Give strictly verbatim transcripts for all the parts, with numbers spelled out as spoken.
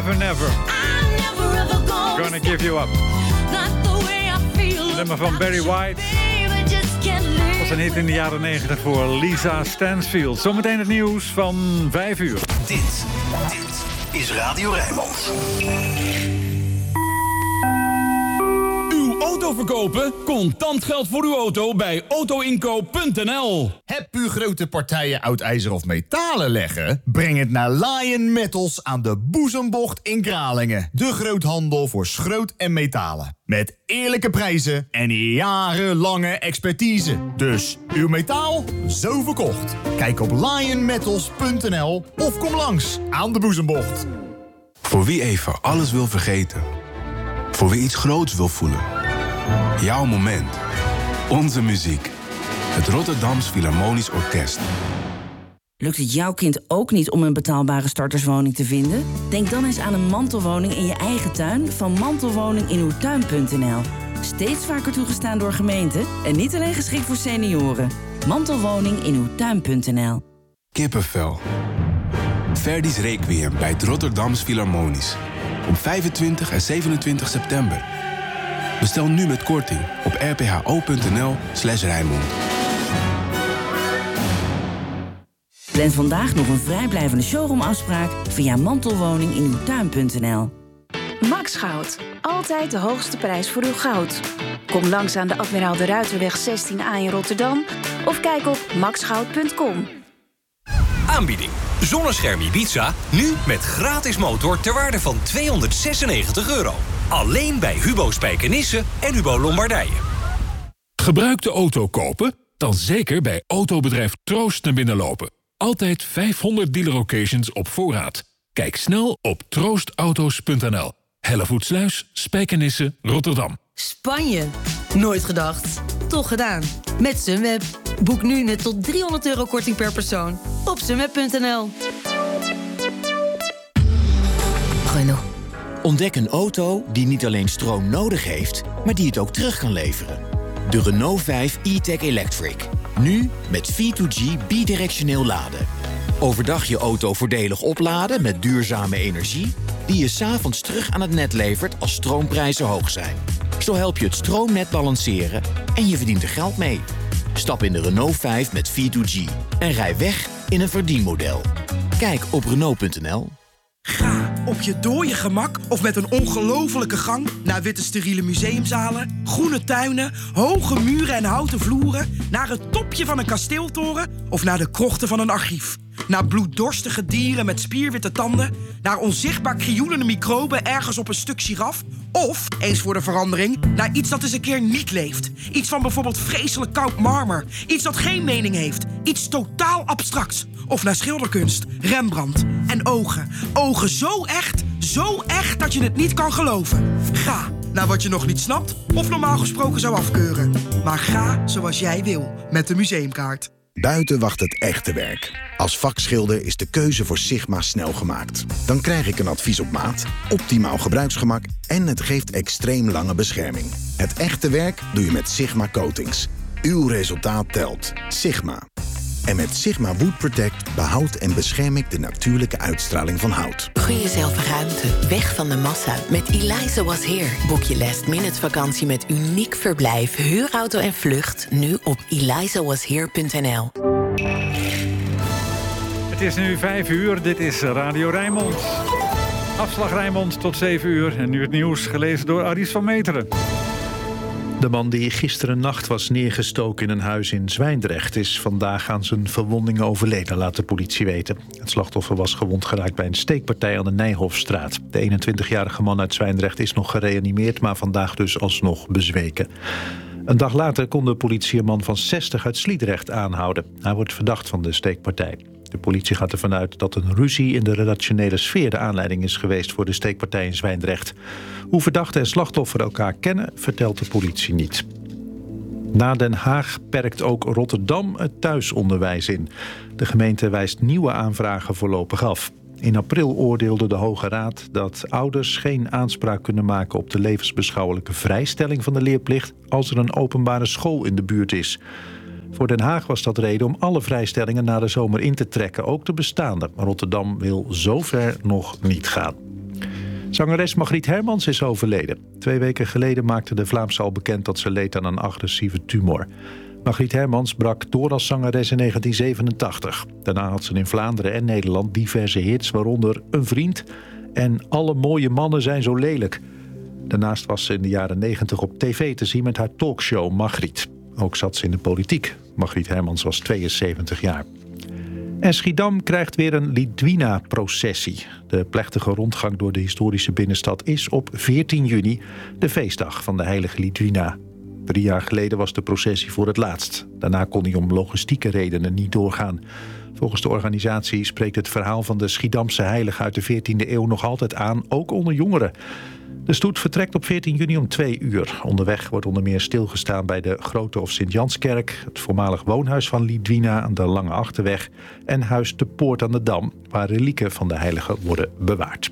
Never, never. Gonna give you up. Nummer van Barry White. Dat was een hit in de jaren negentig voor Lisa Stansfield. Zometeen het nieuws van vijf uur. Dit, dit is Radio Rijnmond. Uw auto verkopen? Contant geld voor uw auto bij autoinkoop punt n l. Heb u grote partijen oud ijzer of metalen leggen? Breng het naar Lion Metals aan de Boezembocht in Kralingen. De groothandel voor schroot en metalen. Met eerlijke prijzen en jarenlange expertise. Dus uw metaal, zo verkocht. Kijk op lion metals punt n l of kom langs aan de Boezembocht. Voor wie even alles wil vergeten. Voor wie iets groots wil voelen. Jouw moment. Onze muziek. Het Rotterdams Philharmonisch Orkest. Lukt het jouw kind ook niet om een betaalbare starterswoning te vinden? Denk dan eens aan een mantelwoning in je eigen tuin van mantelwoning in uw tuin punt n l. Steeds vaker toegestaan door gemeenten en niet alleen geschikt voor senioren. Mantelwoning in uw tuin punt n l. Kippenvel. Verdi's Requiem bij het Rotterdams Philharmonisch. Op vijfentwintig en zevenentwintig september. Bestel nu met korting op r p h o punt n l slash Rijnmond. Plan vandaag nog een vrijblijvende showroomafspraak via mantelwoning in uw tuin punt n l. Max Goud. Altijd de hoogste prijs voor uw goud. Kom langs aan de Admiraal de Ruiterweg zestien A in Rotterdam of kijk op max goud punt com. Aanbieding. Zonnescherm Ibiza, nu met gratis motor ter waarde van tweehonderdzesennegentig euro. Alleen bij Hubo Spijkenisse en Hubo Lombardije. Gebruikte auto kopen? Dan zeker bij autobedrijf Troost naar binnen lopen. Altijd vijfhonderd dealer locations op voorraad. Kijk snel op troostauto's punt n l. Hellevoetsluis, Spijkenisse, Rotterdam. Spanje? Nooit gedacht. Toch gedaan. Met Sunweb. Boek nu met tot driehonderd euro korting per persoon op sunweb punt n l. Renault. Ontdek een auto die niet alleen stroom nodig heeft, maar die het ook terug kan leveren. De Renault vijf e-tech Electric. Nu met V twee G bidirectioneel laden. Overdag je auto voordelig opladen met duurzame energie, die je 's avonds terug aan het net levert als stroomprijzen hoog zijn. Zo help je het stroomnet balanceren en je verdient er geld mee. Stap in de Renault vijf met V twee G en rij weg in een verdienmodel. Kijk op renault punt n l. Ga op je dooie gemak of met een ongelofelijke gang naar witte steriele museumzalen, groene tuinen, hoge muren en houten vloeren, naar het topje van een kasteeltoren of naar de krochten van een archief. Naar bloeddorstige dieren met spierwitte tanden, naar onzichtbaar krioelende microben ergens op een stuk giraf, of, eens voor de verandering, naar iets dat eens een keer niet leeft. Iets van bijvoorbeeld vreselijk koud marmer, iets dat geen mening heeft, iets totaal abstracts. Of naar schilderkunst, Rembrandt en ogen. Ogen zo echt, zo echt dat je het niet kan geloven. Ga naar wat je nog niet snapt of normaal gesproken zou afkeuren. Maar ga zoals jij wil met de museumkaart. Buiten wacht het echte werk. Als vakschilder is de keuze voor Sigma snel gemaakt. Dan krijg ik een advies op maat, optimaal gebruiksgemak en het geeft extreem lange bescherming. Het echte werk doe je met Sigma Coatings. Uw resultaat telt. Sigma. En met Sigma Wood Protect behoudt en bescherm ik de natuurlijke uitstraling van hout. Gun jezelf ruimte, weg van de massa. Met Eliza Was Here. Boek je last minute vakantie met uniek verblijf, huurauto en vlucht. Nu op eliza was here punt n l. Het is nu vijf uur, dit is Radio Rijnmond. Afslag Rijnmond tot zeven uur. En nu het nieuws, gelezen door Aries van Meteren. De man die gisteren nacht was neergestoken in een huis in Zwijndrecht is vandaag aan zijn verwondingen overleden, laat de politie weten. Het slachtoffer was gewond geraakt bij een steekpartij aan de Nijhofstraat. De eenentwintigjarige man uit Zwijndrecht is nog gereanimeerd, maar vandaag dus alsnog bezweken. Een dag later kon de politie een man van zestig uit Sliedrecht aanhouden. Hij wordt verdacht van de steekpartij. De politie gaat ervan uit dat een ruzie in de redactionele sfeer de aanleiding is geweest voor de steekpartij in Zwijndrecht. Hoe verdachte en slachtoffer elkaar kennen, vertelt de politie niet. Na Den Haag perkt ook Rotterdam het thuisonderwijs in. De gemeente wijst nieuwe aanvragen voorlopig af. In april oordeelde de Hoge Raad dat ouders geen aanspraak kunnen maken op de levensbeschouwelijke vrijstelling van de leerplicht als er een openbare school in de buurt is. Voor Den Haag was dat reden om alle vrijstellingen na de zomer in te trekken, ook de bestaande. Maar Rotterdam wil zover nog niet gaan. Zangeres Margriet Hermans is overleden. Twee weken geleden maakte de Vlaamse al bekend dat ze leed aan een agressieve tumor. Margriet Hermans brak door als zangeres in negentien zevenentachtig. Daarna had ze in Vlaanderen en Nederland diverse hits, waaronder Een Vriend en Alle mooie mannen zijn zo lelijk. Daarnaast was ze in de jaren negentig op tv te zien met haar talkshow Margriet. Ook zat ze in de politiek. Margriet Hermans was tweeënzeventig jaar. En Schiedam krijgt weer een Lidwina-processie. De plechtige rondgang door de historische binnenstad is op veertien juni... de feestdag van de heilige Lidwina. Drie jaar geleden was de processie voor het laatst. Daarna kon hij om logistieke redenen niet doorgaan. Volgens de organisatie spreekt het verhaal van de Schiedamse heilige uit de veertiende eeuw nog altijd aan, ook onder jongeren. De stoet vertrekt op veertien juni om twee uur. Onderweg wordt onder meer stilgestaan bij de Grote of Sint-Janskerk, het voormalig woonhuis van Lidwina aan de Lange Achterweg en huis de Poort aan de Dam, waar relieken van de heilige worden bewaard.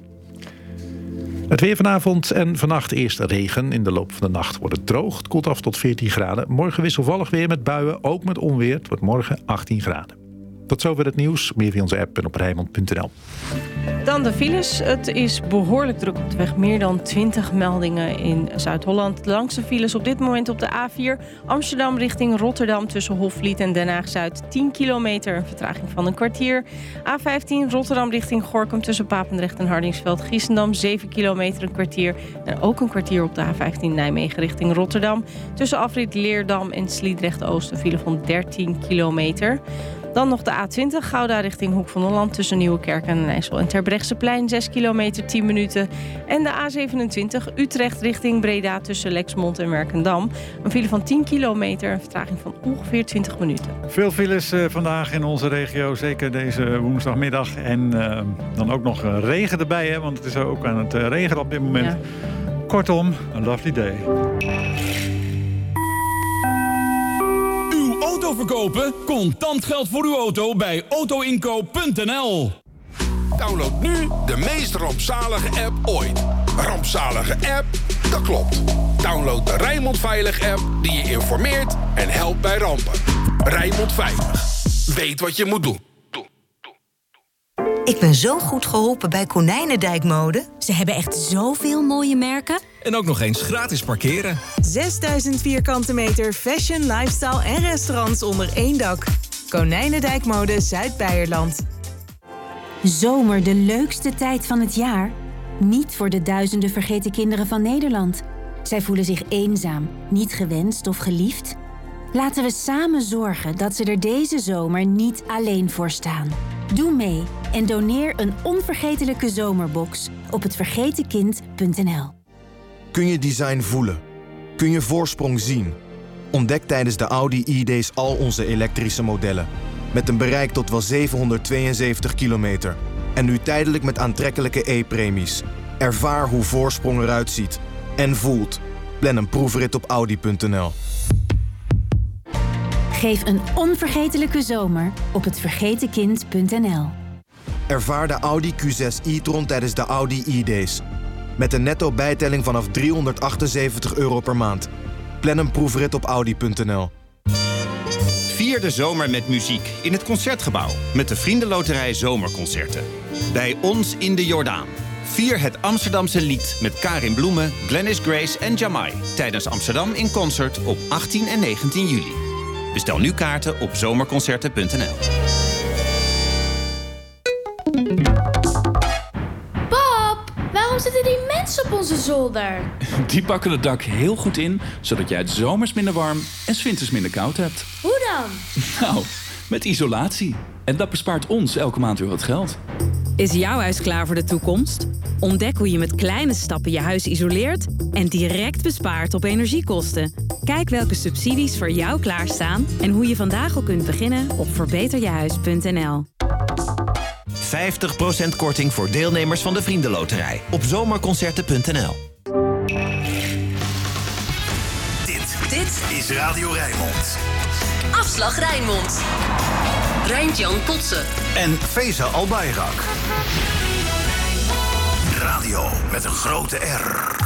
Het weer vanavond en vannacht eerst regen. In de loop van de nacht wordt het droog. Het koelt af tot veertien graden. Morgen wisselvallig weer met buien, ook met onweer. Het wordt morgen achttien graden. Tot zover het nieuws. Meer via onze app en op Rijnmond punt n l. Dan de files. Het is behoorlijk druk op de weg. Meer dan twintig meldingen in Zuid-Holland. De langste files op dit moment op de A vier. Amsterdam richting Rotterdam tussen Hofvliet en Den Haag-Zuid. tien kilometer, een vertraging van een kwartier. A vijftien Rotterdam richting Gorinchem tussen Papendrecht en Hardingsveld-Giessendam. zeven kilometer, een kwartier. En ook een kwartier op de A vijftien Nijmegen richting Rotterdam. Tussen afrit Leerdam en Sliedrecht-Oosten file van dertien kilometer. Dan nog de A twintig, Gouda richting Hoek van Holland tussen Nieuwekerk en IJssel en Terbrechtseplein, zes kilometer, tien minuten. En de A zevenentwintig, Utrecht richting Breda tussen Lexmond en Werkendam. Een file van tien kilometer, een vertraging van ongeveer twintig minuten. Veel files uh, vandaag in onze regio, zeker deze woensdagmiddag. En uh, dan ook nog uh, regen erbij, hè, want het is ook aan het uh, regenen op dit moment. Ja. Kortom, een lovely day. Auto verkopen? Contant geld voor uw auto bij auto inkoop punt n l. Download nu de meest rampzalige app ooit. Rampzalige app? Dat klopt. Download de Rijnmond Veilig app die je informeert en helpt bij rampen. Rijnmond Veilig. Weet wat je moet doen. Ik ben zo goed geholpen bij Konijnendijkmode. Ze hebben echt zoveel mooie merken. En ook nog eens gratis parkeren. zesduizend vierkante meter fashion, lifestyle en restaurants onder één dak. Konijnendijkmode Zuid-Beierland. Zomer, de leukste tijd van het jaar? Niet voor de duizenden vergeten kinderen van Nederland. Zij voelen zich eenzaam, niet gewenst of geliefd. Laten we samen zorgen dat ze er deze zomer niet alleen voor staan. Doe mee en doneer een onvergetelijke zomerbox op het vergeten kind punt n l. Kun je design voelen? Kun je voorsprong zien? Ontdek tijdens de Audi e-Days al onze elektrische modellen. Met een bereik tot wel zevenhonderdtweeënzeventig kilometer. En nu tijdelijk met aantrekkelijke e-premies. Ervaar hoe voorsprong eruit ziet. En voelt. Plan een proefrit op audi punt n l. Geef een onvergetelijke zomer op het vergeten kind punt n l. Ervaar de Audi Q zes e-tron tijdens de Audi e-Days. Met een netto bijtelling vanaf driehonderdachtenzeventig euro per maand. Plan een proefrit op audi punt n l. Vier de zomer met muziek in het Concertgebouw. Met de Vriendenloterij Zomerconcerten. Bij ons in de Jordaan. Vier het Amsterdamse lied met Karin Bloemen, Glennis Grace en Jamai. Tijdens Amsterdam in Concert op achttien en negentien juli. Bestel nu kaarten op zomerconcerten punt n l. Pap, waarom zitten die mensen op onze zolder? Die pakken het dak heel goed in, zodat jij het zomers minder warm en 's winters minder koud hebt. Hoe dan? Nou, met isolatie. En dat bespaart ons elke maand weer wat geld. Is jouw huis klaar voor de toekomst? Ontdek hoe je met kleine stappen je huis isoleert en direct bespaart op energiekosten. Kijk welke subsidies voor jou klaarstaan en hoe je vandaag al kunt beginnen op verbeter je huis punt n l. vijftig procent korting voor deelnemers van de Vriendenloterij op zomerconcerten punt n l. Dit, dit is Radio Rijnmond. Afslag Rijnmond. Rijntjan Kotze. En Feza Albayrak. Radio met een grote R.